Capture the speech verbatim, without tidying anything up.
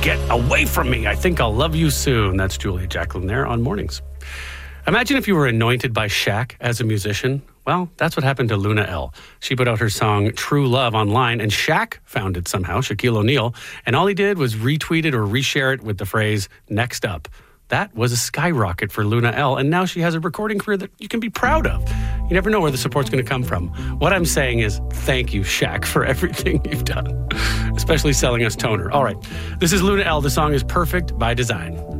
Get away from me. I think I'll love you soon. That's Julia Jacqueline there on Mornings. Imagine if you were anointed by Shaq as a musician. Well, that's what happened to Luna Elle. She put out her song True Love online, and Shaq found it somehow, Shaquille O'Neal, and all he did was retweet it or reshare it with the phrase, next up. That was a skyrocket for Luna Elle, and now she has a recording career that you can be proud of. You never know where the support's going to come from. What I'm saying is thank you, Shaq, for everything you've done, especially selling us toner. All right, this is Luna Elle. The song is Perfect by Design.